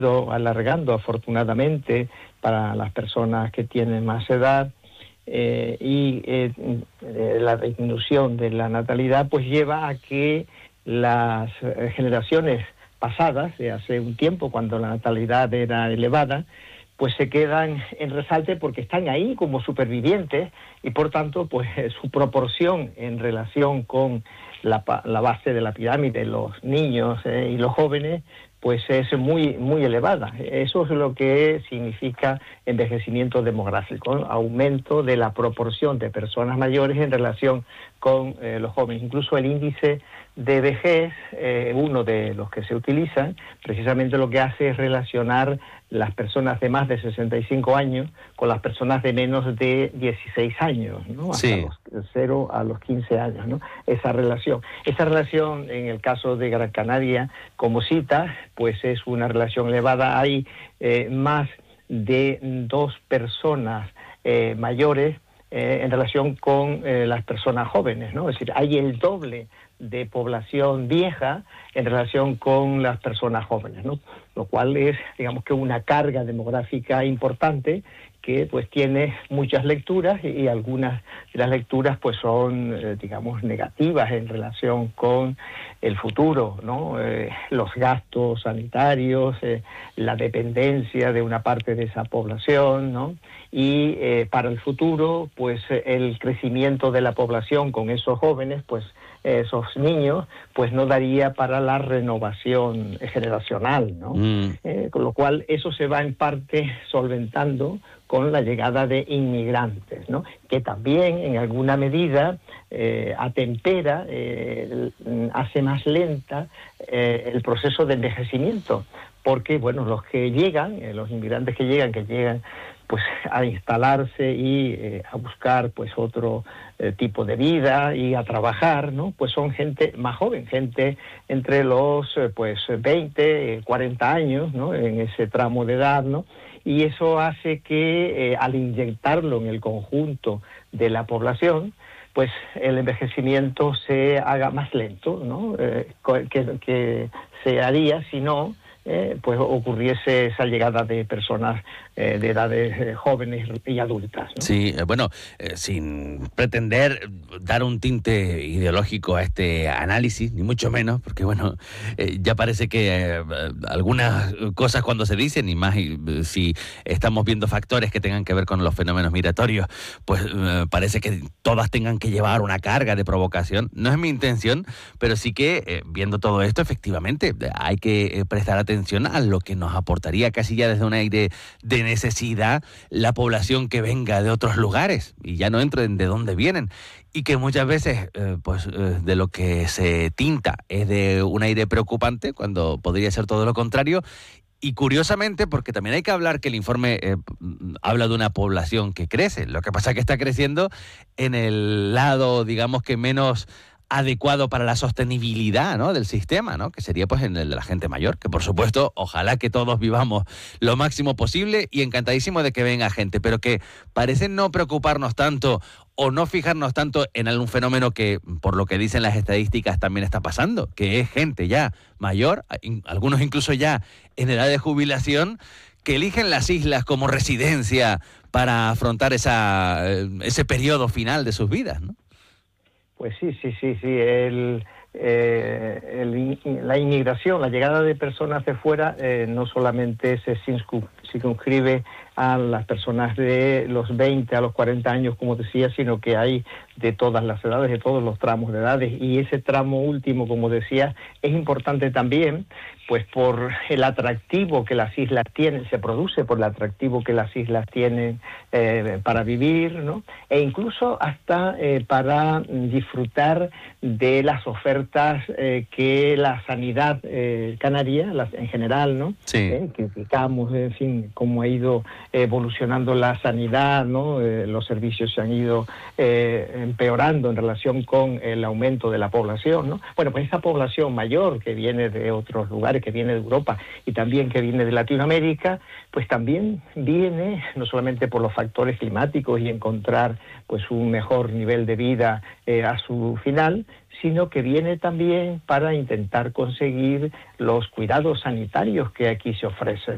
ido alargando afortunadamente para las personas que tienen más edad, la disminución de la natalidad pues lleva a que las generaciones pasadas, de hace un tiempo cuando la natalidad era elevada, pues se quedan en resalte porque están ahí como supervivientes y por tanto pues su proporción en relación con la base de la pirámide, los niños y los jóvenes, pues es muy, muy elevada. Eso es lo que significa envejecimiento demográfico, ¿no? Aumento de la proporción de personas mayores en relación con los jóvenes. Incluso el índice de vejez, uno de los que se utilizan, precisamente lo que hace es relacionar las personas de más de 65 años con las personas de menos de 16 años, ¿no? Sí. Hasta los 0 a los 15 años, ¿no? Esa relación, en el caso de Gran Canaria, como cita, pues es una relación elevada. Hay más de 2 personas mayores en relación con las personas jóvenes, ¿no? Es decir, hay el doble de población vieja en relación con las personas jóvenes, ¿no? Lo cual es, digamos, que una carga demográfica importante que pues tiene muchas lecturas y algunas de las lecturas pues son, digamos, negativas en relación con el futuro, ¿no? Los gastos sanitarios, la dependencia de una parte de esa población, ¿no? Y para el futuro, pues el crecimiento de la población con esos jóvenes, pues esos niños, pues no daría para la renovación generacional, ¿no? Con lo cual eso se va en parte solventando con la llegada de inmigrantes, ¿no? Que también en alguna medida atempera, hace más lenta el proceso de envejecimiento, porque bueno, los que llegan, los inmigrantes que llegan pues a instalarse y a buscar pues otro tipo de vida y a trabajar, ¿no? Pues son gente más joven, gente entre los pues 20, 40 años, ¿no? En ese tramo de edad, ¿no? Y eso hace que al inyectarlo en el conjunto de la población, pues el envejecimiento se haga más lento, ¿no? Que se haría si no pues ocurriese esa llegada de personas de edades jóvenes y adultas, ¿no? Sí, bueno, sin pretender dar un tinte ideológico a este análisis, ni mucho menos, porque bueno, ya parece que algunas cosas cuando se dicen, y más si estamos viendo factores que tengan que ver con los fenómenos migratorios, pues parece que todas tengan que llevar una carga de provocación. No es mi intención, pero sí que viendo todo esto, efectivamente, hay que prestar atención a lo que nos aportaría casi ya desde un aire de necesidad la población que venga de otros lugares, y ya no entro en de dónde vienen, y que muchas veces de lo que se tinta es de un aire preocupante cuando podría ser todo lo contrario. Y curiosamente, porque también hay que hablar que el informe habla de una población que crece, lo que pasa es que está creciendo en el lado, digamos que menos adecuado para la sostenibilidad, ¿no?, del sistema, ¿no?, que sería pues en el de la gente mayor, que por supuesto, ojalá que todos vivamos lo máximo posible y encantadísimo de que venga gente, pero que parece no preocuparnos tanto o no fijarnos tanto en algún fenómeno que, por lo que dicen las estadísticas, también está pasando, que es gente ya mayor, algunos incluso ya en edad de jubilación, que eligen las islas como residencia para afrontar ese periodo final de sus vidas, ¿no? Pues sí. La inmigración, la llegada de personas de fuera, no solamente se circunscribe a las personas de los 20 a los 40 años, como decía, sino que hay de todas las edades, de todos los tramos de edades, y ese tramo último, como decía, es importante también, pues por el atractivo que las islas tienen, se produce por el atractivo que las islas tienen para vivir, ¿no? E incluso hasta para disfrutar de las ofertas que la sanidad canaria, en general, ¿no? Sí. Criticamos, en fin, cómo ha ido evolucionando la sanidad, ¿no? Los servicios se han ido empeorando en relación con el aumento de la población, ¿no? Bueno, pues esa población mayor que viene de otros lugares, que viene de Europa y también que viene de Latinoamérica, pues también viene no solamente por los factores climáticos y encontrar pues un mejor nivel de vida a su final, sino que viene también para intentar conseguir los cuidados sanitarios que aquí se ofrecen,